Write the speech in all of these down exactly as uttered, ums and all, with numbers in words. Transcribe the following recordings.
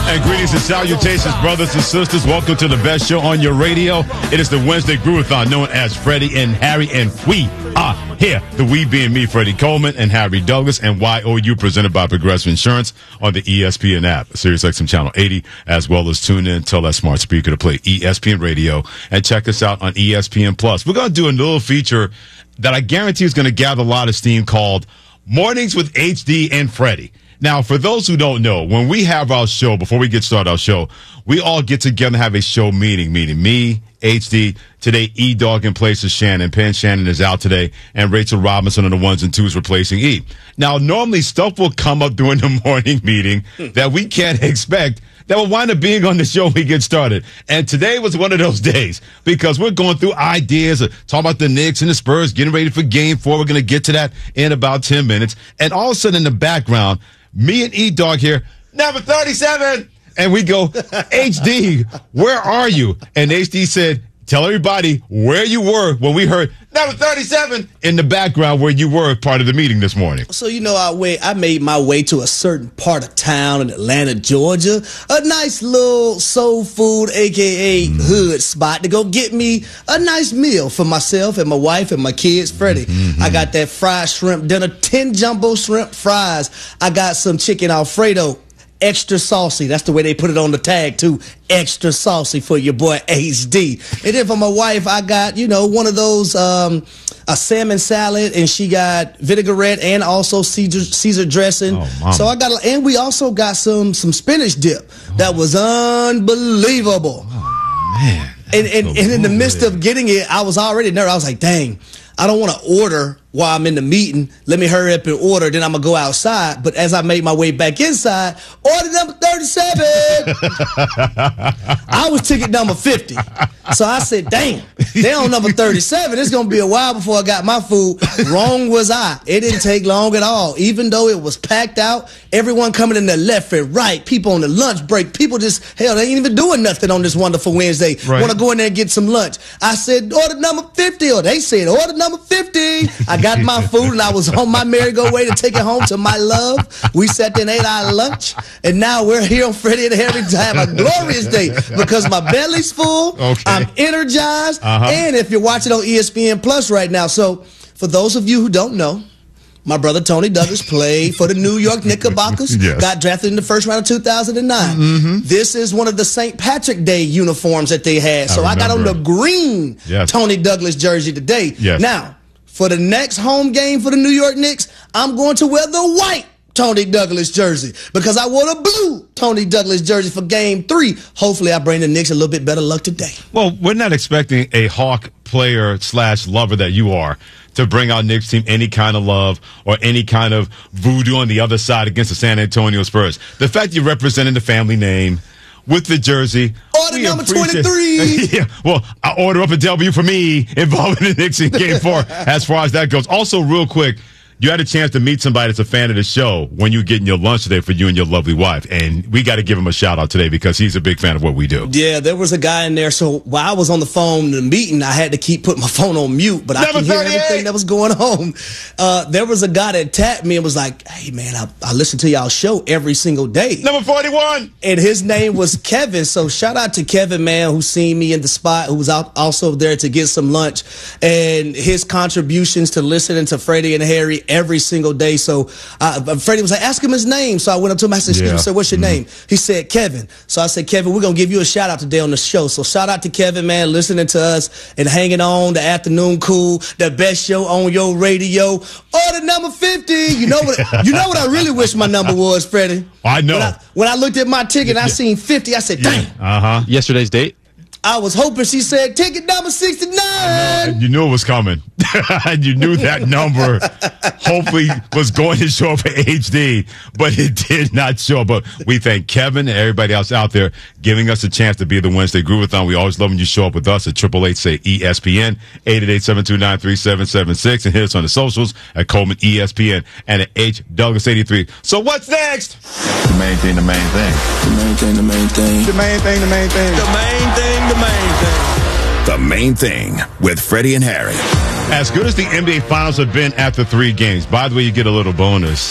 And greetings and salutations, brothers and sisters. Welcome to the best show on your radio. It is the Wednesday Groovathon, known as Freddie and Harry, and we are here. The we being me, Freddie Coleman, and Harry Douglas, and Y O U, presented by Progressive Insurance on the E S P N app, SiriusXM Channel eighty, as well as tune in, tell that smart speaker to play E S P N Radio, and check us out on E S P N Plus. We're going to do a little feature that I guarantee is going to gather a lot of steam called Mornings with H D and Freddie. Now, for those who don't know, when we have our show, before we get started our show, we all get together and have a show meeting, meeting me, H D, today E-Dog in place of Shannon Penn. Shannon is out today, and Rachel Robinson on the ones and twos replacing E. Now, normally stuff will come up during the morning meeting that we can't expect that will wind up being on the show when we get started. And today was one of those days because we're going through ideas, uh, talking about the Knicks and the Spurs, getting ready for game four. We're going to get to that in about ten minutes. And all of a sudden in the background, me and E-Dog here, number thirty-seven. And we go, H D, where are you? And H D said, tell everybody where you were when we heard number thirty-seven in the background where you were part of the meeting this morning. So, you know, I, way, I made my way to a certain part of town in Atlanta, Georgia, a nice little soul food, a k a mm. hood spot to go get me a nice meal for myself and my wife and my kids, Freddie. Mm-hmm. I got that fried shrimp dinner, ten jumbo shrimp fries. I got some chicken Alfredo. Extra saucy. That's the way they put it on the tag, too. Extra saucy for your boy H D. And then for my wife, I got, you know, one of those, um, a salmon salad, and she got vinaigrette and also Caesar, Caesar dressing. Oh, so I got, and we also got some some spinach dip. Oh. That was unbelievable. Oh, man. And, and, and in the midst of getting it, I was already nervous. I was like, dang, I don't want to order while I'm in the meeting. Let me hurry up and order. Then I'm going to go outside. But as I made my way back inside, order number thirty-seven. I was ticket number fifty. So I said, damn, they on number thirty-seven. It's going to be a while before I got my food. Wrong was I. It didn't take long at all. Even though it was packed out, everyone coming in the left and right, people on the lunch break, people just, hell, they ain't even doing nothing on this wonderful Wednesday. Right. Want to go in there and get some lunch. I said, order number fifty. Or they said, order number fifty. I got my food and I was on my merry-go-way to take it home to my love. We sat there and ate our lunch, and now we're here on Freddie and Harry to have a glorious day because my belly's full. Okay. I'm energized, uh-huh. And if you're watching on E S P N Plus right now, so for those of you who don't know, my brother Tony Douglas played for the New York Knickerbockers, yes. Got drafted in the first round of two thousand nine. Mm-hmm. This is one of the Saint Patrick Day uniforms that they had, so I, I got on the green yes. Tony Douglas jersey today. Yes. Now, for the next home game for the New York Knicks, I'm going to wear the white Tony Douglas jersey because I wore the blue Tony Douglas jersey for game three. Hopefully I bring the Knicks a little bit better luck today. Well, we're not expecting a Hawk player slash lover that you are to bring our Knicks team any kind of love or any kind of voodoo on the other side against the San Antonio Spurs. The fact you're representing the family name with the jersey. Order number twenty-three. Yeah, well, I order up a W for me involving the Knicks in game four as far as that goes. Also, real quick, you had a chance to meet somebody that's a fan of the show when you were getting your lunch today for you and your lovely wife. And we got to give him a shout out today because he's a big fan of what we do. Yeah, there was a guy in there. So while I was on the phone in the meeting, I had to keep putting my phone on mute, but I could hear everything that was going on. Uh, there was a guy that tapped me and was like, hey, man, I, I listen to y'all show every single day. Number forty-one. And his name was Kevin. So shout out to Kevin, man, who seen me in the spot, who was out also there to get some lunch. And his contributions to listening to Freddie and Harry every single day. So uh, Freddie was like, ask him his name. So I went up to him. I said, excuse yeah. me, sir, what's your mm-hmm. name? He said, Kevin. So I said, Kevin, we're going to give you a shout out today on the show. So shout out to Kevin, man, listening to us and hanging on the afternoon cool, the best show on your radio. Order number fifty. You know what, you know what I really wish my number was, Freddie? I know. When I, when I looked at my ticket and I seen fifty, I said, dang. Yeah. Uh-huh. Yesterday's date? I was hoping she said ticket number sixty-nine. You knew it was coming. You knew that number hopefully was going to show up for H D, but it did not show up. But we thank Kevin and everybody else out there giving us a chance to be the Wednesday Groovathon. We always love when you show up with us at eight eight eight, say E S P N, eight eight eight, seven two nine, three seven seven six, and hit us on the socials at Coleman E S P N and at H Douglas eighty-three. So what's next? The main thing, the main thing. The main thing, the main thing. The main thing, the main thing. The main thing, the main thing. The Main Thing with Freddie and Harry. As good as the N B A Finals have been after three games, by the way, you get a little bonus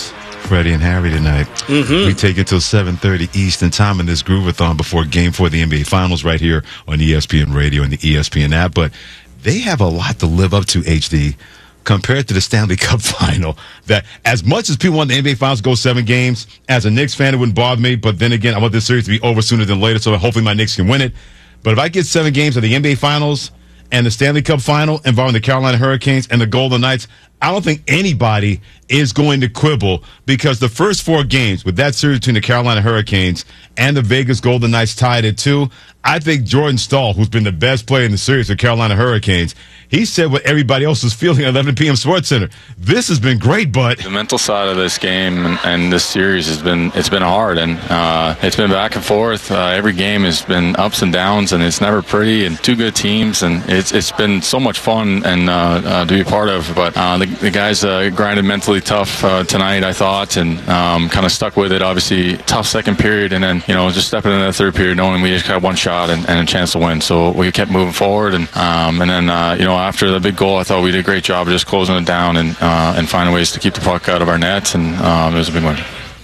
Freddie and Harry tonight. Mm-hmm. We take it till seven thirty Eastern time in this Groovathon before Game four of the N B A Finals right here on E S P N Radio and the E S P N app. But they have a lot to live up to, H D, compared to the Stanley Cup Final. That as much as people want the N B A Finals to go seven games, as a Knicks fan, it wouldn't bother me. But then again, I want this series to be over sooner than later, so hopefully my Knicks can win it. But if I get seven games of the N B A Finals and the Stanley Cup Final involving the Carolina Hurricanes and the Golden Knights, I don't think anybody is going to quibble, because the first four games with that series between the Carolina Hurricanes and the Vegas Golden Knights tied at two, I think Jordan Staal, who's been the best player in the series for Carolina Hurricanes, he said what everybody else was feeling at eleven p.m. Sports Center. This has been great, but the mental side of this game and, and this series has been it's been hard, and uh, it's been back and forth. Uh, every game has been ups and downs, and it's never pretty. And two good teams, and it's it's been so much fun and uh, uh, to be a part of. But uh, the, the guys uh, grinded mentally tough uh, tonight, I thought, and um, kind of stuck with it. Obviously, tough second period, and then you know just stepping into the third period, knowing we just got one shot and, and a chance to win. So we kept moving forward, and um, and then uh, you know after the big goal, I thought we did a great job of just closing it down and uh, and finding ways to keep the puck out of our nets, and um, it was a big win.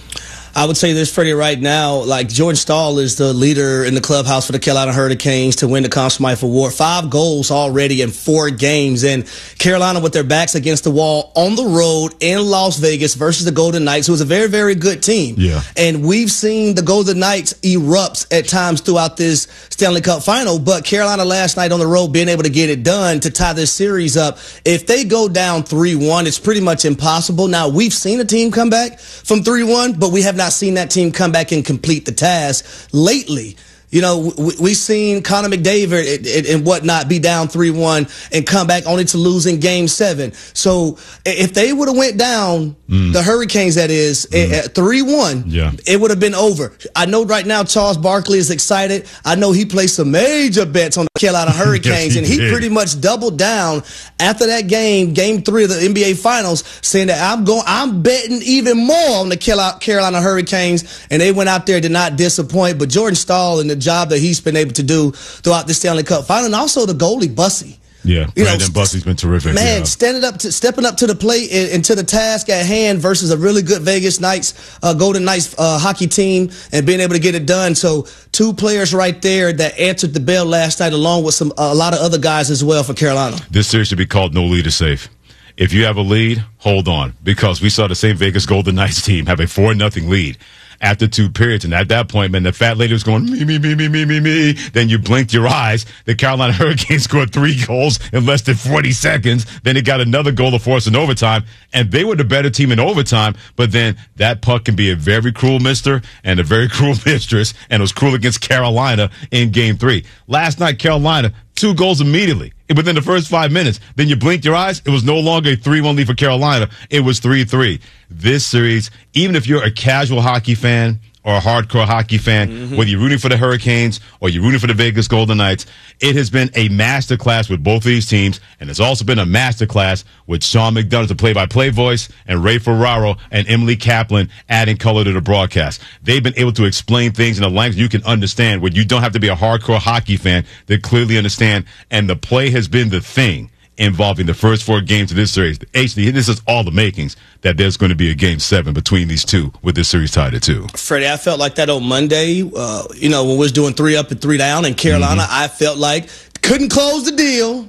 I would say this, Freddie, right now, like Jordan Staal is the leader in the clubhouse for the Carolina Hurricanes to win the Conn Smythe Award. Five goals already in four games. And Carolina with their backs against the wall on the road in Las Vegas versus the Golden Knights, who is a very, very good team. Yeah. And we've seen the Golden Knights erupt at times throughout this Stanley Cup Final. But Carolina last night on the road being able to get it done to tie this series up. If they go down three one, it's pretty much impossible. Now, we've seen a team come back from three one, but we have not not seen that team come back and complete the task lately. You know, we, we've seen Connor McDavid and, and, and whatnot be down three one and come back only to lose in game seven. So if they would have went down, mm. the Hurricanes, that is, mm. at three one, yeah. it would have been over. I know right now Charles Barkley is excited. I know he placed some major bets on the Carolina Hurricanes, yes, he and he did. pretty much doubled down after that game, game three of the N B A Finals, saying that I'm going, I'm betting even more on the Carolina Hurricanes, and they went out there, did not disappoint. But Jordan Staal and the job that he's been able to do throughout the Stanley Cup Final, and also the goalie Bussy. Yeah, you Brandon know, Bussy's been terrific. Man, yeah. standing up, to, stepping up to the plate and, and to the task at hand versus a really good Vegas Knights, uh, Golden Knights uh, hockey team, and being able to get it done. So two players right there that answered the bell last night, along with some uh, a lot of other guys as well for Carolina. This series should be called No Lead is Safe. If you have a lead, hold on, because we saw the same Vegas Golden Knights team have a four nothing lead after two periods. And at that point, man, the fat lady was going, me, me, me, me, me, me, me. Then you blinked your eyes. The Carolina Hurricanes scored three goals in less than forty seconds. Then it got another goal to force in overtime. And they were the better team in overtime. But then that puck can be a very cruel mister and a very cruel mistress. And it was cruel against Carolina in game three. Last night, Carolina, two goals immediately within the first five minutes. Then you blinked your eyes. It was no longer a three one lead for Carolina. It was three three. This series, even if you're a casual hockey fan or a hardcore hockey fan, mm-hmm. whether you're rooting for the Hurricanes or you're rooting for the Vegas Golden Knights, it has been a masterclass with both of these teams, and it's also been a masterclass with Sean McDonough, the play-by-play voice, and Ray Ferraro and Emily Kaplan adding color to the broadcast. They've been able to explain things in a language you can understand, where you don't have to be a hardcore hockey fan to clearly understand, and the play has been the thing involving the first four games of this series. H D, this is all the makings that there's going to be a game seven between these two with this series tied at two. Freddie, I felt like that on Monday, uh, you know, when we was doing three up and three down in Carolina, mm-hmm. I felt like couldn't close the deal.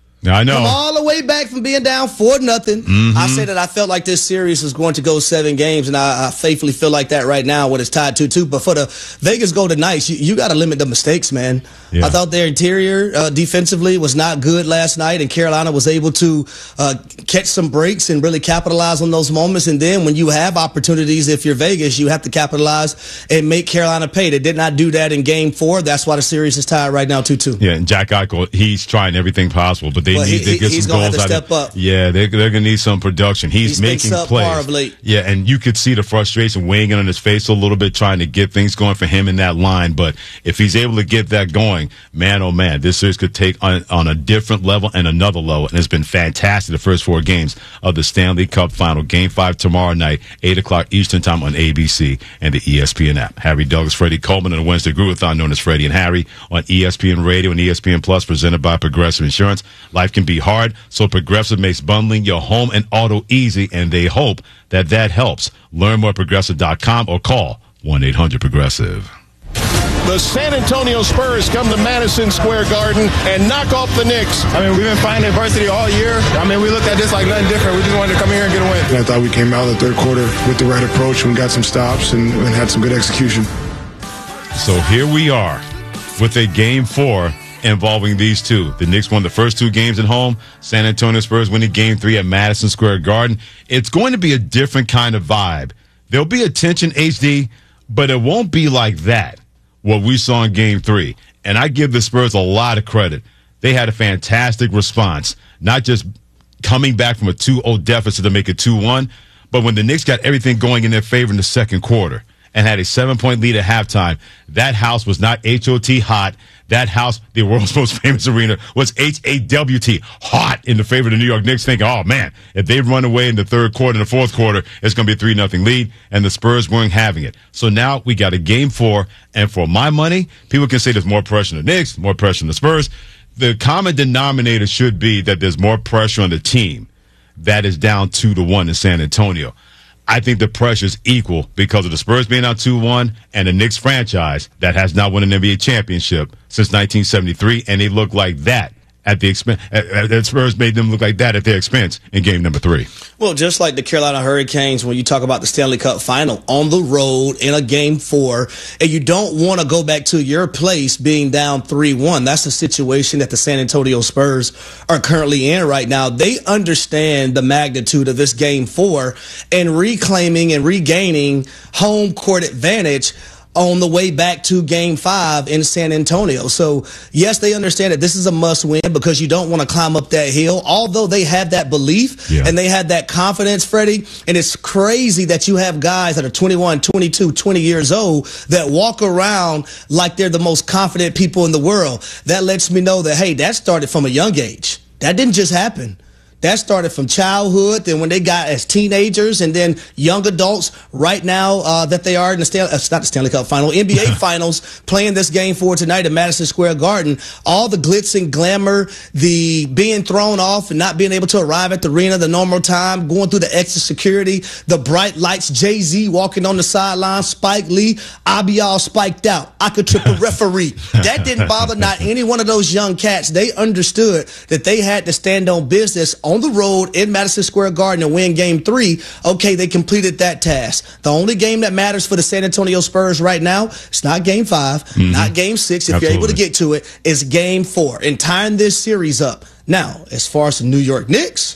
I know. Come all the way back from being down four nothing. Mm-hmm. I said that I felt like this series was going to go seven games, and I, I faithfully feel like that right now when it's tied two two. But for the Vegas Golden Knights, you, you got to limit the mistakes, man. Yeah. I thought their interior uh, defensively was not good last night, and Carolina was able to uh, catch some breaks and really capitalize on those moments. And then when you have opportunities, if you're Vegas, you have to capitalize and make Carolina pay. They did not do that in game four. That's why the series is tied right now two two. Yeah, and Jack Eichel, he's trying everything possible, but they well, need he, to get he's some goals have to out step of up. Yeah, they're, they're going to need some production. He's, he's making plays. Of late. Yeah, and you could see the frustration weighing in on his face a little bit, trying to get things going for him in that line. But if he's able to get that going, man, oh man, this series could take on, on a different level and another level. And it's been fantastic the first four games of the Stanley Cup Final. Game five tomorrow night, eight o'clock Eastern Time on A B C and the E S P N app. Harry Douglas, Freddie Coleman, and a Wednesday Groovathon known as Freddie and Harry on E S P N Radio and E S P N Plus, presented by Progressive Insurance. Like Life can be hard, so Progressive makes bundling your home and auto easy, and they hope that that helps. Learn more at Progressive dot com or call one eight hundred Progressive. The San Antonio Spurs come to Madison Square Garden and knock off the Knicks. I mean, we've been fighting adversity all year. I mean, we looked at this like nothing different. We just wanted to come here and get a win. And I thought we came out in the third quarter with the right approach and got some stops and, and had some good execution. So here we are with a game four involving these two. The Knicks won the first two games at home. San Antonio Spurs winning game three at Madison Square Garden. It's going to be a different kind of vibe. There'll be attention, H D, but it won't be like that, what we saw in game three. And I give the Spurs a lot of credit. They had a fantastic response, not just coming back from a two oh deficit to make it two one, but when the Knicks got everything going in their favor in the second quarter and had a seven-point lead at halftime, that house was not H O T hot. That house, the world's most famous arena, was H A W T, hot, in the favor of the New York Knicks, thinking, oh, man, if they run away in the third quarter and the fourth quarter, it's going to be a three nothing lead, and the Spurs weren't having it. So now we got a game four, and for my money, people can say there's more pressure on the Knicks, more pressure on the Spurs. The common denominator should be that there's more pressure on the team that is down two to one in San Antonio. I think the pressure is equal because of the Spurs being out two one and the Knicks franchise that has not won an N B A championship since nineteen seventy-three, and they look like that at the expense. The Spurs made them look like that at their expense in game number three. Well, just like the Carolina Hurricanes, when you talk about the Stanley Cup final on the road in a game four, and you don't want to go back to your place being down three one. That's the situation that the San Antonio Spurs are currently in right now. They understand the magnitude of this game four and reclaiming and regaining home court advantage on the way back to game five in San Antonio. So, yes, they understand that this is a must win because you don't want to climb up that hill, although they have that belief yeah. and they have that confidence, Freddie. And it's crazy that you have guys that are twenty-one, twenty-two, twenty years old that walk around like they're the most confident people in the world. That lets me know that, hey, that started from a young age. That didn't just happen. That started from childhood, then when they got as teenagers, and then young adults right now uh, that they are in the Stanley, uh, not the Stanley Cup final, N B A finals, playing this game for tonight at Madison Square Garden. All the glitz and glamour, the being thrown off and not being able to arrive at the arena the normal time, going through the extra security, the bright lights, Jay-Z walking on the sideline, Spike Lee, I be all spiked out. I could trip a referee. That didn't bother not any one of those young cats. They understood that they had to stand on business on the road in Madison Square Garden and win game three. Okay, they completed that task. The only game that matters for the San Antonio Spurs right now, it's not game five, mm-hmm. not game six, if Absolutely. You're able to get to it, it's game four and tying this series up. Now, as far as the New York Knicks,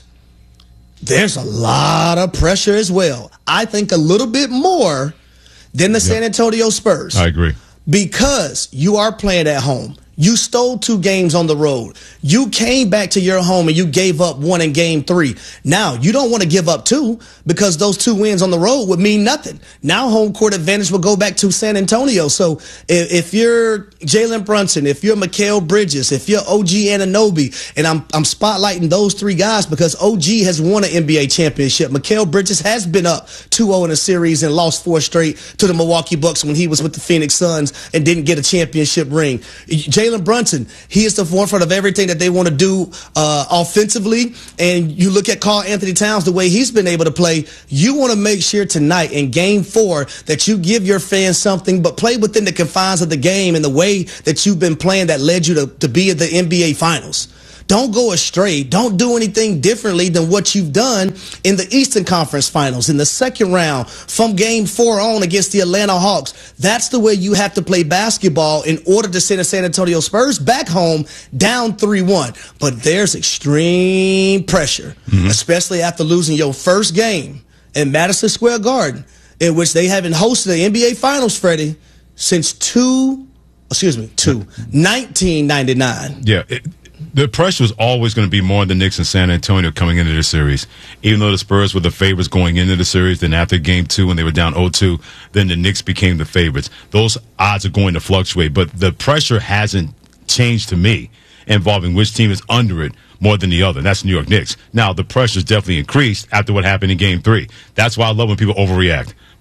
there's a lot of pressure as well. I think a little bit more than the yep. San Antonio Spurs. I agree. Because you are playing at home. You stole two games on the road. You came back to your home and you gave up one in game three. Now, you don't want to give up two because those two wins on the road would mean nothing. Now, home court advantage will go back to San Antonio. So if, if you're Jalen Brunson, if you're Mikal Bridges, if you're O G Anunoby, and I'm, I'm spotlighting those three guys because O G has won an N B A championship. Mikal Bridges has been up two oh in a series and lost four straight to the Milwaukee Bucks when he was with the Phoenix Suns and didn't get a championship ring. Jalen Brunson, he is the forefront of everything that they want to do uh, offensively. And you look at Karl Anthony Towns, the way he's been able to play. You want to make sure tonight in game four that you give your fans something, but play within the confines of the game and the way that you've been playing that led you to, to be at the N B A Finals. Don't go astray. Don't do anything differently than what you've done in the Eastern Conference Finals, in the second round, from game four on against the Atlanta Hawks. That's the way you have to play basketball in order to send the San Antonio Spurs back home down three one. But there's extreme pressure, mm-hmm. especially after losing your first game in Madison Square Garden, in which they haven't hosted the N B A Finals, Freddie, since two, excuse me, two, nineteen ninety-nine. Yeah. It- The pressure was always going to be more on the Knicks and San Antonio coming into the series. Even though the Spurs were the favorites going into the series, then after game two when they were down oh two, then the Knicks became the favorites. Those odds are going to fluctuate, but the pressure hasn't changed to me involving which team is under it more than the other. That's the New York Knicks. Now, the pressure's definitely increased after what happened in game three. That's why I love when people overreact.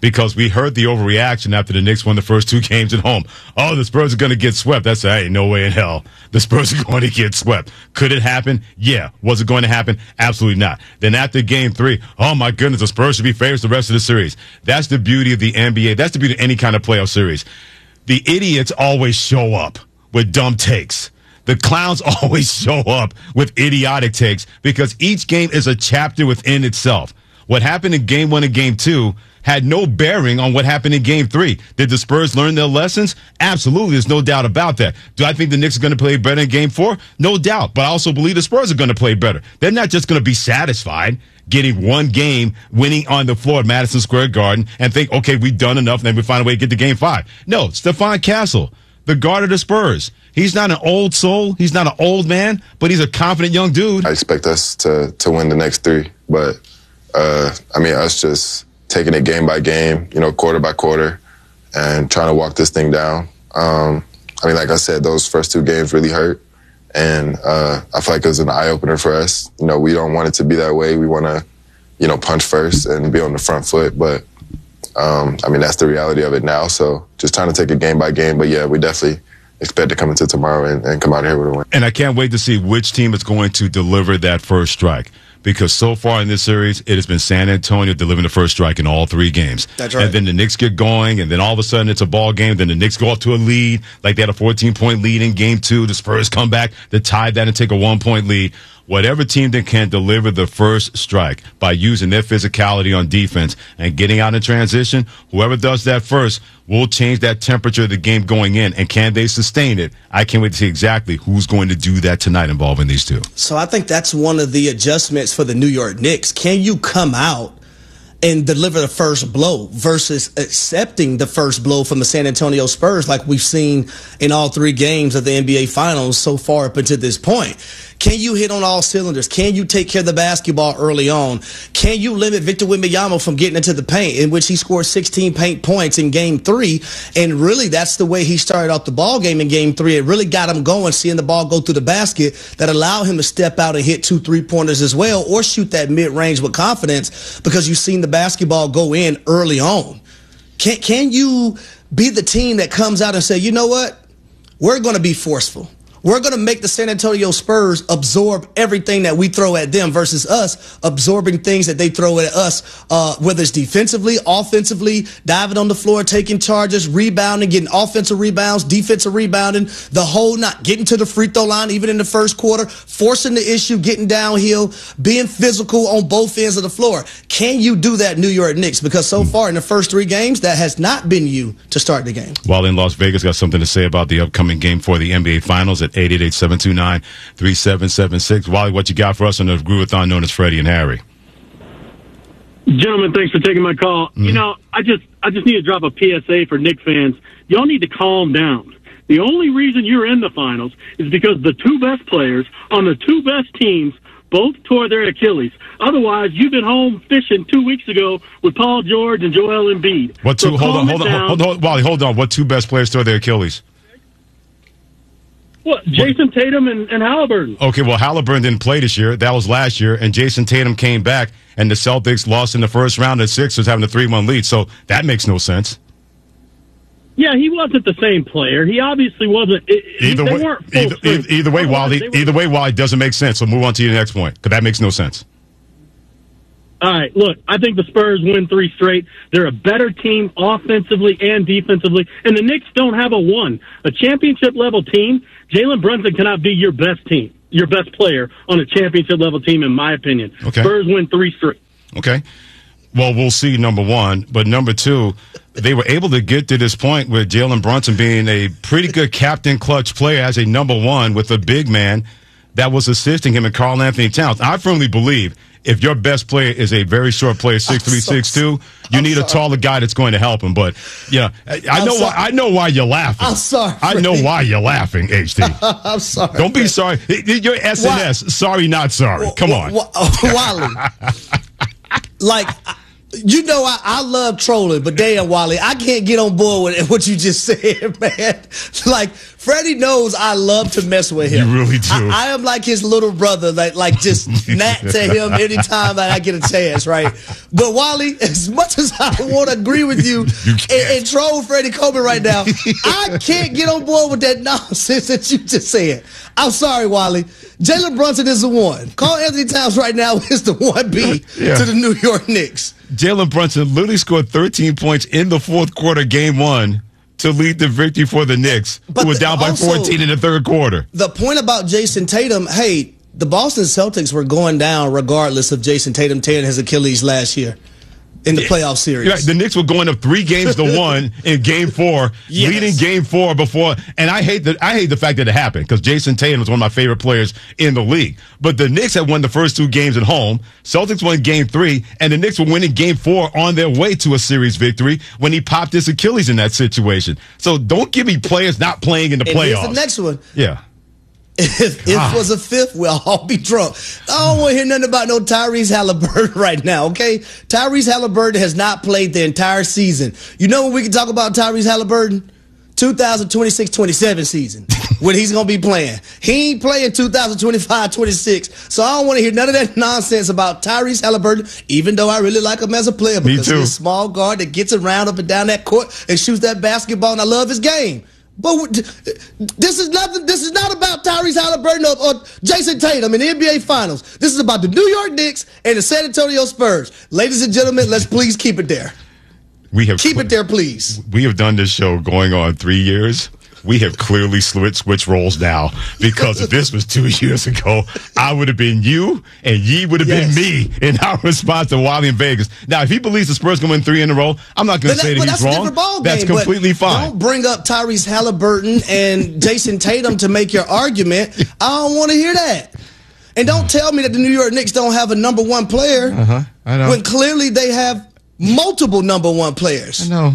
because we heard the overreaction after the Knicks won the first two games at home. Oh, the Spurs are going to get swept. That's, hey, no way in hell the Spurs are going to get swept. Could it happen? Yeah. Was it going to happen? Absolutely not. Then after game three, oh my goodness, the Spurs should be favorites the rest of the series. That's the beauty of the N B A. That's the beauty of any kind of playoff series. The idiots always show up with dumb takes. The clowns always show up with idiotic takes because each game is a chapter within itself. What happened in game one and game two had no bearing on what happened in game three. Did the Spurs learn their lessons? Absolutely. There's no doubt about that. Do I think the Knicks are going to play better in game four? No doubt. But I also believe the Spurs are going to play better. They're not just going to be satisfied getting one game, winning on the floor at Madison Square Garden and think, okay, we've done enough, and then we find a way to get to game five. No, Stephon Castle, the guard of the Spurs. He's not an old soul. He's not an old man, but he's a confident young dude. I expect us to, to win the next three, but, uh, I mean, us just taking it game by game, you know, quarter by quarter, and trying to walk this thing down. Um, I mean, like I said, those first two games really hurt, and uh, I feel like it was an eye-opener for us. You know, we don't want it to be that way. We want to, you know, punch first and be on the front foot, but, um, I mean, that's the reality of it now, so just trying to take it game by game. But, yeah, we definitely expect to come into tomorrow and, and come out here with a win. And I can't wait to see which team is going to deliver that first strike. Because so far in this series, it has been San Antonio delivering the first strike in all three games. That's right. And then the Knicks get going, and then all of a sudden it's a ball game. Then the Knicks go up to a lead, like they had a fourteen-point lead in game two. The Spurs come back to tie that and take a one-point lead. Whatever team that can deliver the first strike by using their physicality on defense and getting out in transition, whoever does that first will change that temperature of the game going in. And can they sustain it? I can't wait to see exactly who's going to do that tonight involving these two. So I think that's one of the adjustments for the New York Knicks. Can you come out and deliver the first blow versus accepting the first blow from the San Antonio Spurs like we've seen in all three games of the N B A Finals so far up until this point? Can you hit on all cylinders? Can you take care of the basketball early on? Can you limit Victor Wembanyama from getting into the paint, in which he scored sixteen paint points in game three? And really, that's the way he started off the ball game in game three. It really got him going, seeing the ball go through the basket that allowed him to step out and hit two three-pointers as well, or shoot that mid-range with confidence because you've seen the basketball go in early on. Can, can you be the team that comes out and say, you know what? We're going to be forceful. We're going to make the San Antonio Spurs absorb everything that we throw at them versus us absorbing things that they throw at us, uh, whether it's defensively, offensively, diving on the floor, taking charges, rebounding, getting offensive rebounds, defensive rebounding, the whole not getting to the free throw line even in the first quarter, forcing the issue, getting downhill, being physical on both ends of the floor. Can you do that, New York Knicks? Because so far in the first three games, that has not been you to start the game. While in Las Vegas, got something to say about the upcoming game for the N B A Finals at eight eight eight, seven two nine, three seven seven six. Wally, what you got for us on the Groovathon known as Freddie and Harry? Gentlemen, thanks for taking my call. Mm-hmm. You know, I just I just need to drop a P S A for Knicks fans. Y'all need to calm down. The only reason you're in the finals is because the two best players on the two best teams both tore their Achilles. Otherwise, you've been home fishing two weeks ago with Paul George and Joel Embiid. What two? So hold on, hold on, down. hold on, Wally, hold on. What two best players tore their Achilles? What, Jason what? Tatum and, and Halliburton. Okay, well, Halliburton didn't play this year. That was last year. And Jason Tatum came back, and the Celtics lost in the first round at Sixers, having a three one lead. So that makes no sense. Yeah, he wasn't the same player. He obviously wasn't. It, either, they way, weren't either, either, either way, Wally, either way, Wally, doesn't make sense. So move on to your next point, because that makes no sense. All right, look, I think the Spurs win three straight. They're a better team offensively and defensively, and the Knicks don't have a one. A championship-level team, Jalen Brunson cannot be your best team, your best player on a championship-level team, in my opinion. Okay. Spurs win three straight. Okay. Well, we'll see, number one. But number two, they were able to get to this point with Jalen Brunson being a pretty good captain clutch player as a number one with a big man that was assisting him in Karl Anthony Towns. I firmly believe if your best player is a very short player, six three, six two, you I'm need sorry. a taller guy that's going to help him. But, yeah, I, I know why I know why you're laughing. I'm sorry. I know why you're laughing, H D. I'm sorry. Don't be sorry. You're S N S. Sorry, not sorry. Come on. Wally. Like, You know, I, I love trolling, but damn, Wally, I can't get on board with what you just said, man. Like, Freddie knows I love to mess with him. You really do. I, I am like his little brother, like, like just nat to him anytime that I get a chance, right? But Wally, as much as I want to agree with you, you and, and troll Freddie Coleman right now, I can't get on board with that nonsense that you just said. I'm sorry, Wally. Jalen Brunson is the one. Karl Anthony Towns right now is the one B yeah. to the New York Knicks. Jalen Brunson literally scored thirteen points in the fourth quarter, game one, to lead the victory for the Knicks, but who were down by also, fourteen in the third quarter. The point about Jason Tatum, hey, the Boston Celtics were going down regardless of Jason Tatum tearing his Achilles last year in the playoff series. Right, the Knicks were going up three games to one in game four, yes. leading game four before. And I hate the I hate the fact that it happened because Jason Tatum was one of my favorite players in the league. But the Knicks had won the first two games at home. Celtics won game three, and the Knicks were winning game four on their way to a series victory when he popped his Achilles in that situation. So don't give me players not playing in the and playoffs. Here's the next one. Yeah. If it was a fifth, we'll all be drunk. I don't want to hear nothing about no Tyrese Halliburton right now, okay? Tyrese Halliburton has not played the entire season. You know when we can talk about Tyrese Halliburton? twenty twenty-six twenty-seven season when he's going to be playing. He ain't playing two thousand twenty-five twenty-six, so I don't want to hear none of that nonsense about Tyrese Halliburton, even though I really like him as a player because he's a small guard that gets around up and down that court and shoots that basketball, and I love his game. But this is nothing. This is not about Tyrese Halliburton or, or Jason Tatum in the N B A Finals. This is about the New York Knicks and the San Antonio Spurs. Ladies and gentlemen, let's please keep it there. We have keep it there, please. We have done this show going on three years. We have clearly switched switch roles now because if this was two years ago, I would have been you and ye would have yes. been me in our response to Wally in Vegas. Now, if he believes the Spurs going to win three in a row, I'm not going to say that, that he's that's wrong. Ball that's game, completely fine. Don't bring up Tyrese Halliburton and Jason Tatum to make your argument. I don't want to hear that. And don't tell me that the New York Knicks don't have a number one player uh-huh. I know. when clearly they have multiple number one players. I know.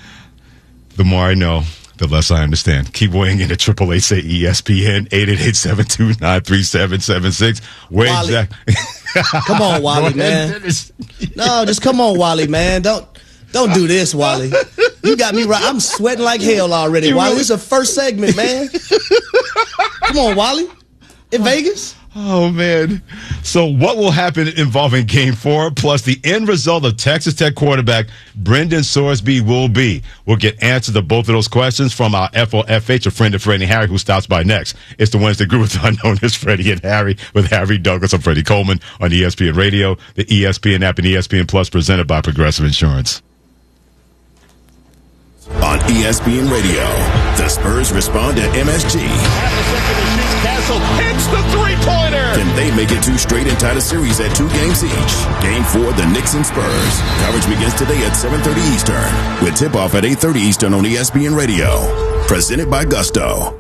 The more I know, the less I understand. Keep weighing in at triple eight say E S P N eight eight eight, seven two nine, three seven seven six. Where exactly? Come on, Wally, man. No, just come on, Wally, man. Don't don't do this, Wally. You got me right. I'm sweating like hell already, you Wally. Really? This is the first segment, man. Come on, Wally. In Vegas? Oh, man. So what will happen involving game four plus the end result of Texas Tech quarterback Brendan Sorsby will be? We'll get answers to both of those questions from our F O F H, a friend of Freddie and Harry, who stops by next. It's the Wednesday Group with Unknown as Freddie and Harry with Harry Douglas. I'm Freddie Coleman on E S P N Radio, the E S P N app, and E S P N Plus, presented by Progressive Insurance. On E S P N Radio, the Spurs respond to M S G. Half a second to shoot. Castle hits the three-pointer. Can they make it two straight and tie the series at two games each? Game four, the Knicks and Spurs. Coverage begins today at seven thirty Eastern, with tip-off at eight thirty Eastern on E S P N Radio. Presented by Gusto.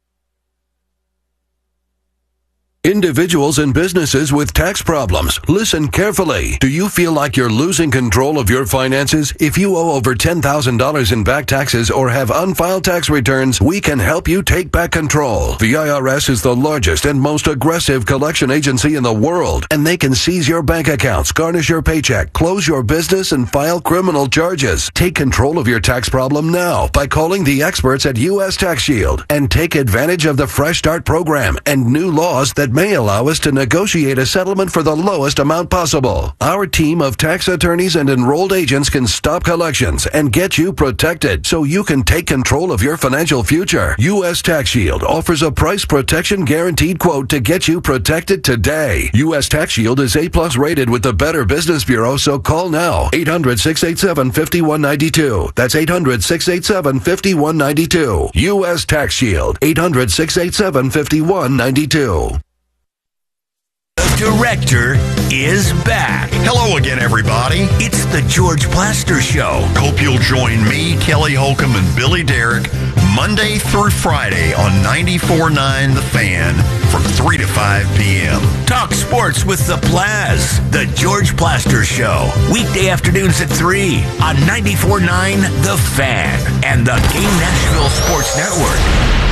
Individuals and businesses with tax problems, listen carefully. Do you feel like you're losing control of your finances? If you owe over ten thousand dollars in back taxes or have unfiled tax returns, we can help you take back control. The I R S is the largest and most aggressive collection agency in the world, and they can seize your bank accounts, garnish your paycheck, close your business, and file criminal charges. Take control of your tax problem now by calling the experts at U S Tax Shield and take advantage of the Fresh Start program and new laws that may allow us to negotiate a settlement for the lowest amount possible. Our team of tax attorneys and enrolled agents can stop collections and get you protected so you can take control of your financial future. U S Tax Shield offers a price protection guaranteed quote to get you protected today. U S Tax Shield is A plus rated with the Better Business Bureau, so call now. eight hundred, six eight seven, five one nine two. That's eight hundred, six eight seven, five one nine two. U S Tax Shield. eight hundred, six eight seven, five one nine two. The Director is back. Hello again, everybody. It's the George Plaster Show. Hope you'll join me, Kelly Holcomb, and Billy Derrick Monday through Friday on ninety-four point nine The Fan from three to five p.m. Talk sports with the Plaz. The George Plaster Show. Weekday afternoons at three on ninety-four point nine The Fan and the Game Nashville Sports Network.